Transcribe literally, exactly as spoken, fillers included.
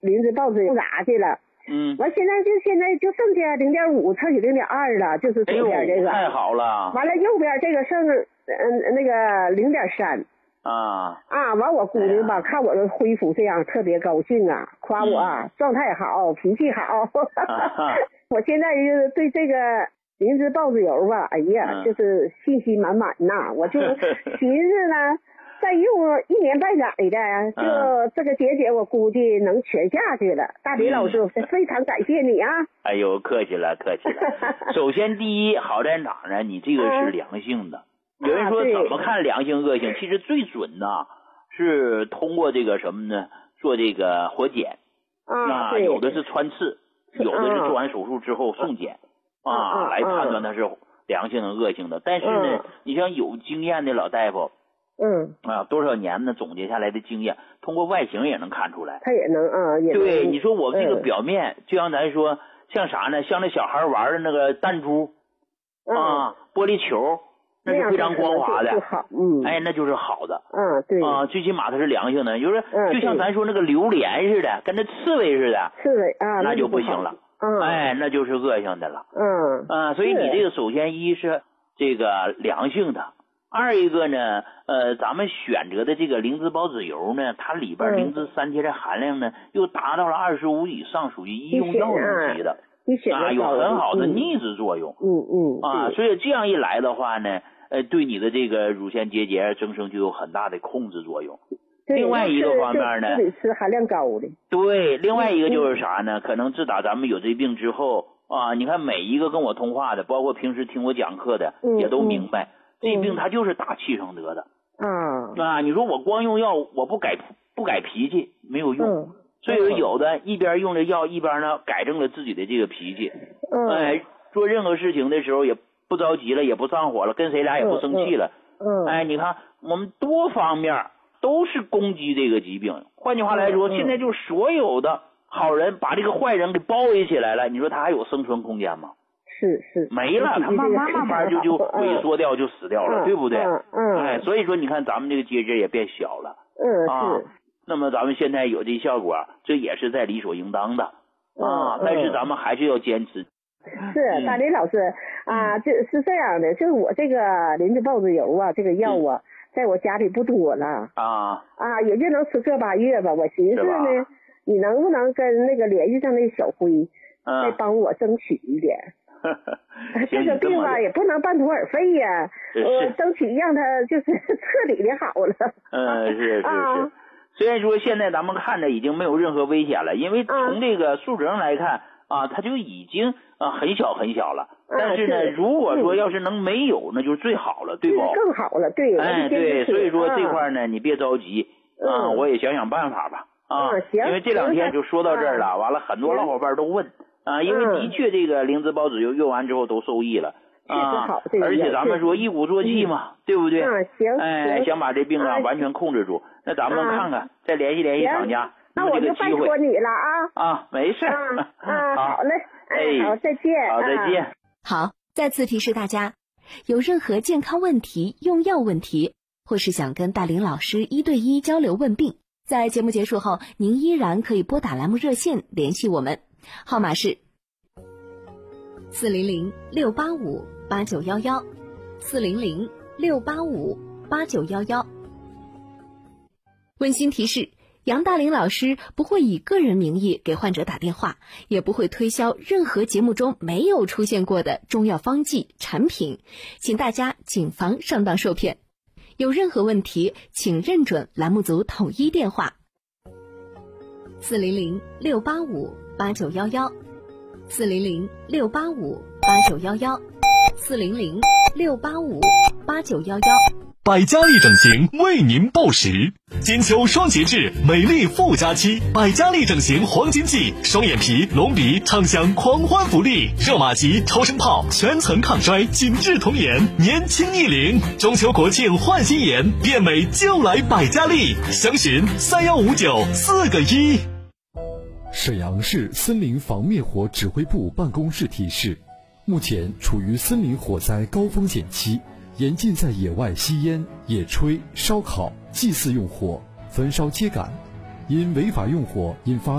灵芝孢子油啥去了。 嗯， 完现在就现在就剩下零点五乘以零点二了，就是左边这个。 哎、太好了。 完了右边这个剩嗯那个零点三。 啊啊！完我姑娘吧、哎，看我的恢复这样，特别高兴啊，夸我、啊嗯、状态好，脾气好。啊、我现在就是对这个灵芝孢子油吧，哎呀，嗯、就是信心满满呐。我就寻思呢，再用一年半载的，就、嗯、这个结节，我估计能全下去了。大李老师，我、嗯、非常感谢你啊！ 哎呦，客气了，客气了。首先，第一，好在哪呢？你这个是良性的。嗯有人说怎么看良性恶性？其实最准呢是通过这个什么呢？做这个活检啊，有的是穿刺，有的是做完手术之后送检啊，来判断它是良性的恶性的。但是呢，你像有经验的老大夫， 嗯啊，多少年呢总结下来的经验，通过外形也能看出来。 他也能啊，也能对，你说我这个表面，就像咱说像啥呢？像那小孩玩的那个弹珠啊，玻璃球。那是非常光滑的， 嗯， 哎，那就是好的， 嗯，对， 啊，最起码它是良性的，就是、嗯、就像咱说那个榴莲似的，跟那刺猬似的， 刺猬啊， 那就不行了， 嗯， 哎，那就是恶性的了， 嗯， 啊，所以你这个首先一是这个良性的，二一个呢，呃，咱们选择的这个灵芝孢子油呢，它里边灵芝三萜的含量呢，又达到了二十五以上，属于医用药用级的。啊，有很好的抑制作用。 嗯嗯。 啊，所以这样一来的话呢，呃，对你的这个乳腺结节增生就有很大的控制作用。另外一个方面呢， 得吃含量高的。 对，另外一个就是啥呢？嗯、可能自打咱们有这病之后啊，你看每一个跟我通话的，包括平时听我讲课的， 嗯、 也都明白，嗯、这病它就是打气上得的。 啊。 啊，你说我光用药，我不改不改脾气没有用。 嗯所以有的一边用着药，一边呢改正了自己的这个脾气。 嗯。 哎，做任何事情的时候也不着急了，也不上火了，跟谁俩也不生气了。 嗯。 哎，你看我们多方面都是攻击这个疾病。换句话来说， 嗯、 现在就所有的好人把这个坏人给包围起来了，你说他还有生存空间吗？ 是是。 没了，他慢慢慢慢就就萎缩掉，就死掉了， 嗯、 对不对？ 嗯嗯。 哎，所以说你看咱们这个结节也变小了。 嗯啊。 是。 那么咱们现在有这效果，这也是在理所应当的啊。 嗯、 但是咱们还是要坚持。 是，大林老师啊，这是这样的，就是我这个灵芝孢子油啊，这个药啊，在我家里不多了啊啊，也就能吃个把月吧。我寻思呢，你能不能跟那个联系上那小辉， 嗯、 再帮我争取一点？这个病吧，也不能半途而废呀、啊，我争取让他就是彻底的好了。 嗯，是是是。 啊虽然说现在咱们看着已经没有任何危险了，因为从这个数值上来看啊，它就已经啊很小很小了。但是呢，如果说要是能没有，那就是最好了，对不？ 更好了，对。 哎，对，所以说这块呢，你别着急啊，我也想想办法吧啊。 行。 因为这两天就说到这儿了，完了很多老伙伴都问啊，因为的确这个灵芝孢子油用完之后都受益了。啊，而且咱们说一鼓作气嘛，对不对？ 嗯，行。 哎，想把这病啊完全控制住，那咱们看看，再联系联系厂家。 那我就拜托你了啊！ 啊，没事。 啊，好嘞。 哎， 好，再见。 好，再见。 好，再次提示大家，有任何健康问题、用药问题，或是想跟大林老师一对一交流问病，在节目结束后，您依然可以拨打栏目热线联系我们，号码是四零零六八五八九幺幺，四零零六八五八九幺幺。温馨提示：杨大林老师不会以个人名义给患者打电话，也不会推销任何节目中没有出现过的中药方剂产品，请大家谨防上当受骗。有任何问题，请认准栏目组统一电话：四零零六八五八九幺幺，四零零六八五八九幺幺，四零零六八五八九幺幺。 百家丽整形为您报时，金秋双节制，美丽富佳期，百家丽整形黄金季，双眼皮、隆鼻畅享狂欢福利，热玛吉、超声炮全层抗衰，紧致童颜，年轻一龄。中秋国庆换新颜，变美就来百家丽，详询三幺五九四个一。 沈阳市森林防灭火指挥部办公室提示：目前处于森林火灾高风险期。严禁在野外吸烟、野炊、烧烤、祭祀用火、焚烧秸秆，因违法用火引发